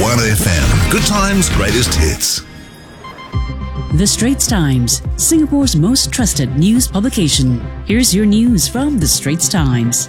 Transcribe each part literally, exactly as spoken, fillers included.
one F M. Good times, greatest hits. The Straits Times, Singapore's most trusted news publication. Here's your news from The Straits Times.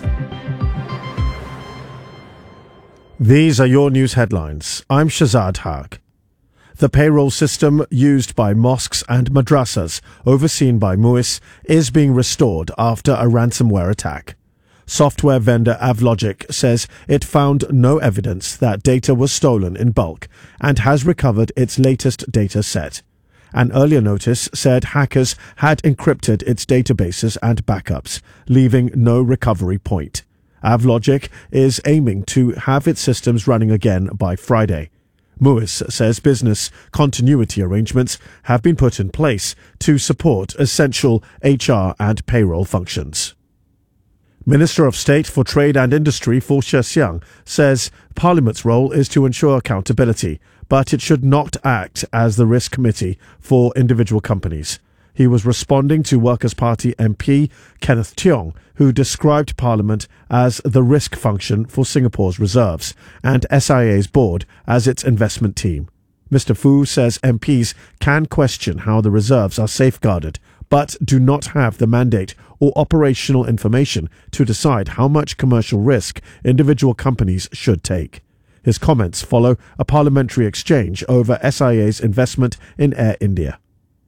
These are your news headlines. I'm Shazad Haq. The payroll system used by mosques and madrasas, overseen by M U I S, is being restored after a ransomware attack. Software vendor Avlogic says it found no evidence that data was stolen in bulk and has recovered its latest data set. An earlier notice said hackers had encrypted its databases and backups, leaving no recovery point. Avlogic is aiming to have its systems running again by Friday. M U I S says business continuity arrangements have been put in place to support essential H R and payroll functions. Minister of State for Trade and Industry Fo She Xiang says Parliament's role is to ensure accountability, but it should not act as the risk committee for individual companies. He was responding to Workers' Party M P Kenneth Tiong, who described Parliament as the risk function for Singapore's reserves and S I A's board as its investment team. Mister Fu says M Ps can question how the reserves are safeguarded, but do not have the mandate or operational information to decide how much commercial risk individual companies should take. His comments follow a parliamentary exchange over S I A's investment in Air India.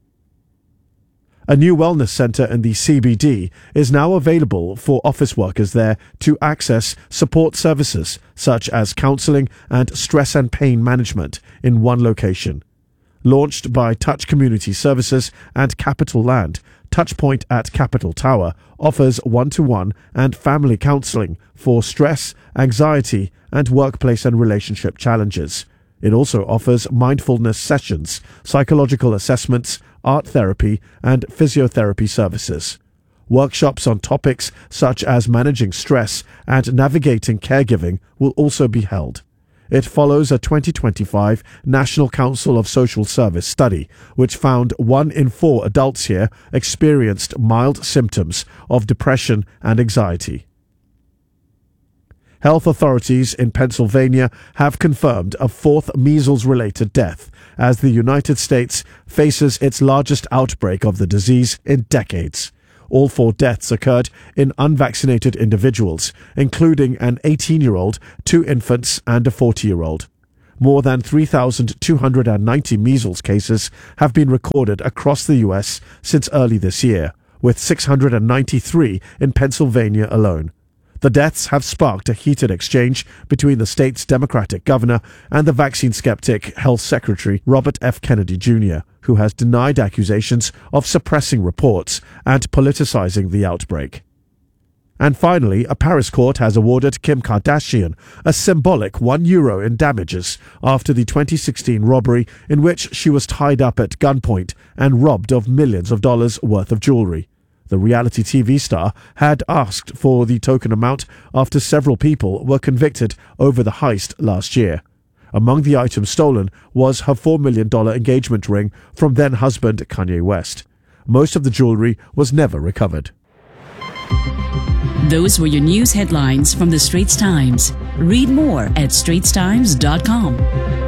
A new wellness centre in the C B D is now available for office workers there to access support services such as counselling and stress and pain management in one location. Launched by Touch Community Services and Capital Land, Touchpoint at Capital Tower offers one-to-one and family counselling for stress, anxiety and workplace and relationship challenges. It also offers mindfulness sessions, psychological assessments, art therapy and physiotherapy services. Workshops on topics such as managing stress and navigating caregiving will also be held. It follows a twenty twenty-five National Council of Social Service study, which found one in four adults here experienced mild symptoms of depression and anxiety. Health authorities in Pennsylvania have confirmed a fourth measles-related death as the United States faces its largest outbreak of the disease in decades. All four deaths occurred in unvaccinated individuals, including an eighteen-year-old, two infants and a forty-year-old. More than three thousand two hundred ninety measles cases have been recorded across the U S since early this year, with six hundred ninety-three in Pennsylvania alone. The deaths have sparked a heated exchange between the state's Democratic governor and the vaccine skeptic Health Secretary Robert F. Kennedy Junior, who has denied accusations of suppressing reports and politicizing the outbreak. And finally, a Paris court has awarded Kim Kardashian a symbolic one euro in damages after the twenty sixteen robbery in which she was tied up at gunpoint and robbed of millions of dollars worth of jewelry. The reality T V star had asked for the token amount after several people were convicted over the heist last year. Among the items stolen was her four million dollars engagement ring from then-husband Kanye West. Most of the jewelry was never recovered. Those were your news headlines from The Straits Times. Read more at straits times dot com.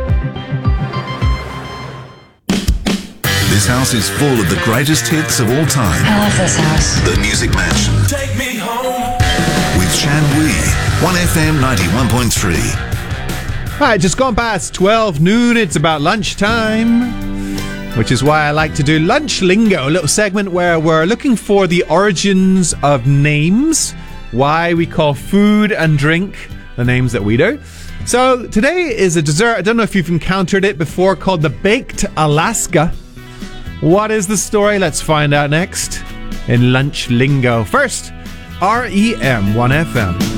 This house is full of the greatest hits of all time. I love this house. The Music Mansion. Take me home. With Shan Wee. one F M ninety-one point three. Hi, just gone past twelve noon. It's about lunchtime, which is why I like to do Lunch Lingo, a little segment where we're looking for the origins of names, why we call food and drink the names that we do. So today is a dessert. I don't know if you've encountered it before, called the Baked Alaska. What is the story? Let's find out next in Lunch Lingo. First, R E M one F M.